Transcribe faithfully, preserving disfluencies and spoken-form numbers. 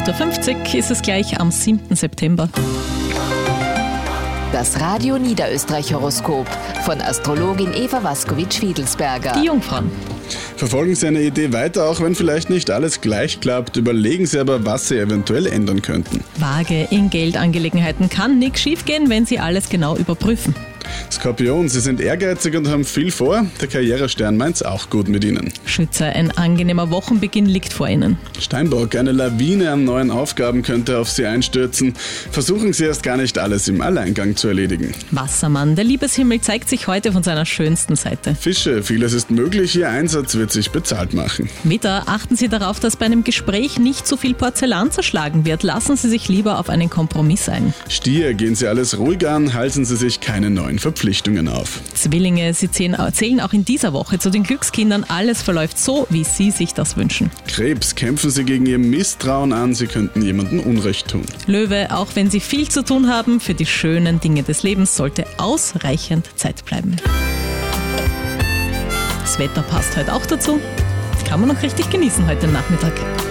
Uhr fünfzig ist es gleich am siebten September. Das Radio Niederösterreich-Horoskop von Astrologin Eva Waskowitsch-Fiedelsberger. Die Jungfrauen. Verfolgen Sie eine Idee weiter, auch wenn vielleicht nicht alles gleich klappt. Überlegen Sie aber, was Sie eventuell ändern könnten. Waage, in Geldangelegenheiten kann nichts schiefgehen, wenn Sie alles genau überprüfen. Skorpion, Sie sind ehrgeizig und haben viel vor. Der Karrierestern meint's auch gut mit Ihnen. Schütze, ein angenehmer Wochenbeginn liegt vor Ihnen. Steinbock, eine Lawine an neuen Aufgaben könnte auf Sie einstürzen. Versuchen Sie erst gar nicht alles im Alleingang zu erledigen. Wassermann, der Liebeshimmel zeigt sich heute von seiner schönsten Seite. Fische, vieles ist möglich, Ihr Einsatz wird sich bezahlt machen. Widder, achten Sie darauf, dass bei einem Gespräch nicht zu viel Porzellan zerschlagen wird. Lassen Sie sich lieber auf einen Kompromiss ein. Stier, gehen Sie alles ruhig an, halten Sie sich keine neuen Verpflichtungen auf. Zwillinge, Sie zählen auch in dieser Woche zu den Glückskindern. Alles verläuft so, wie Sie sich das wünschen. Krebs, kämpfen Sie gegen Ihr Misstrauen an, Sie könnten jemandem Unrecht tun. Löwe, auch wenn Sie viel zu tun haben, für die schönen Dinge des Lebens sollte ausreichend Zeit bleiben. Das Wetter passt heute auch dazu. Kann man noch richtig genießen heute Nachmittag.